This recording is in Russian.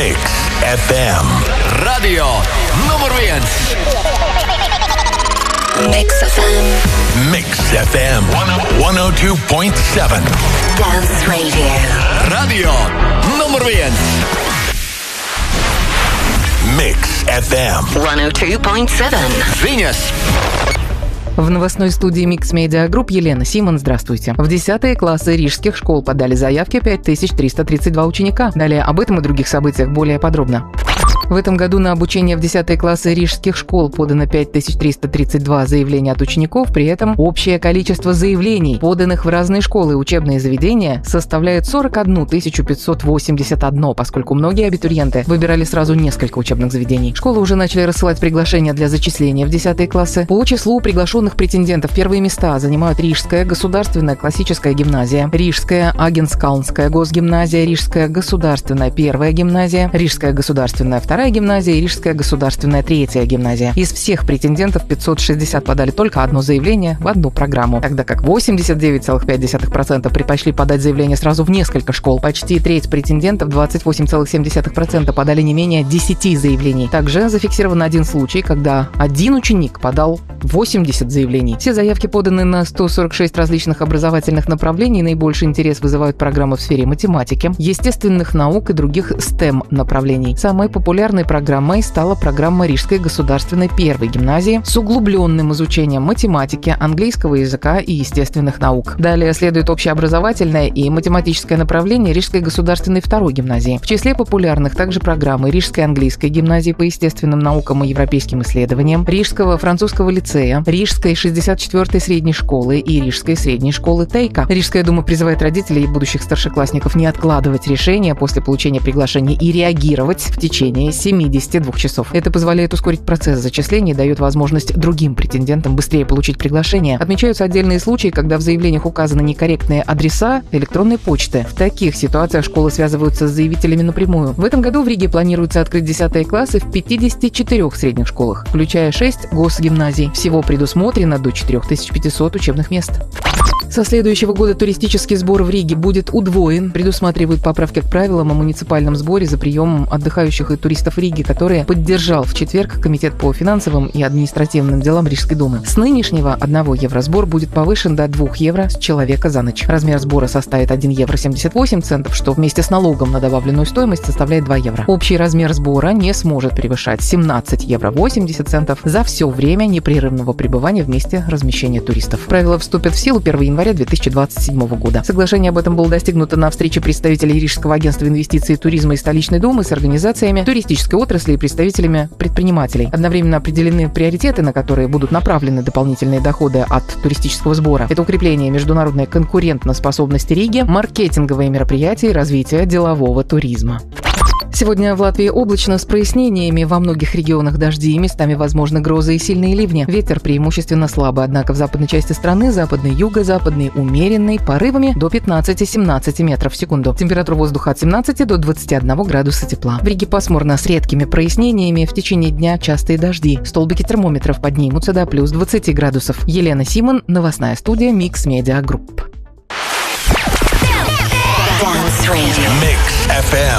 Mix FM. Radio numur 1. Mix FM. Mix FM 102.7. Dance Radio. Radio numur 1. Mix FM 102.7. Viņas. В новостной студии Mix Media Group Елена Симон, здравствуйте. В 10 классы рижских школ подали заявки 5332 ученика. Далее об этом и других событиях более подробно. В этом году на обучение в 10 классы рижских школ подано 5332 заявления от учеников, при этом общее количество заявлений, поданных в разные школы и учебные заведения, составляет 41 581, поскольку многие абитуриенты выбирали сразу несколько учебных заведений. Школы уже начали рассылать приглашения для зачисления в 10 классы. По числу приглашенных претендентов первые места занимают Рижская государственная классическая гимназия, Рижская Агенскалнская госгимназия, Рижская государственная первая гимназия, Рижская государственная вторая гимназия и Рижская государственная третья гимназия. Из всех претендентов 560 подали только одно заявление в одну программу, тогда как 89,5% предпочли подать заявление сразу в несколько школ. Почти треть претендентов, 28,7%, подали не менее 10 заявлений. Также зафиксирован один случай, когда один ученик подал 80 заявлений. Все заявки поданы на 146 различных образовательных направлений. Наибольший интерес вызывают программы в сфере математики, естественных наук и других STEM направлений. Самой популярной программой стала программа Рижской государственной первой гимназии с углубленным изучением математики, английского языка и естественных наук. Далее следует общеобразовательное и математическое направление Рижской государственной второй гимназии. В числе популярных также программы Рижской английской гимназии по естественным наукам и европейским исследованиям, Рижского французского лицея, Рижской 64-й средней школы и Рижской средней школы Тейка. Рижская дума призывает родителей и будущих старшеклассников не откладывать решение после получения приглашения и реагировать в течение 72 часов. Это позволяет ускорить процесс зачисления и дает возможность другим претендентам быстрее получить приглашение. Отмечаются отдельные случаи, когда в заявлениях указаны некорректные адреса электронной почты. В таких ситуациях школы связываются с заявителями напрямую. В этом году в Риге планируется открыть 10 классы в 54 средних школах, включая 6 госгимназий. Всего предусмотрено до 4500 учебных мест. Со следующего года туристический сбор в Риге будет удвоен. Предусматривают поправки к правилам о муниципальном сборе за приемом отдыхающих и туристов Риги, которые поддержал в четверг Комитет по финансовым и административным делам Рижской думы. С нынешнего 1 евро сбор будет повышен до 2 евро с человека за ночь. Размер сбора составит 1 евро 78 центов, что вместе с налогом на добавленную стоимость составляет 2 евро. Общий размер сбора не сможет превышать 17 евро 80 центов за все время непрерывного пребывания в месте размещения туристов. Правила вступят в силу 1 января 2027 года. Соглашение об этом было достигнуто на встрече представителей Рижского агентства инвестиций и туризма и столичной думы с организациями туристической отрасли и представителями предпринимателей. Одновременно определены приоритеты, на которые будут направлены дополнительные доходы от туристического сбора. Это укрепление международной конкурентоспособности Риги, маркетинговые мероприятия и развитие делового туризма. Сегодня в Латвии облачно с прояснениями. Во многих регионах дожди, местами возможны грозы и сильные ливни. Ветер преимущественно слабый, однако в западной части страны, западный, юго-западный, умеренный, порывами до 15-17 метров в секунду. Температура воздуха от 17 до 21 градуса тепла. В Риге пасмурно с редкими прояснениями. В течение дня частые дожди. Столбики термометров поднимутся до плюс 20 градусов. Елена Симон, новостная студия Mix Media Group. Mix FM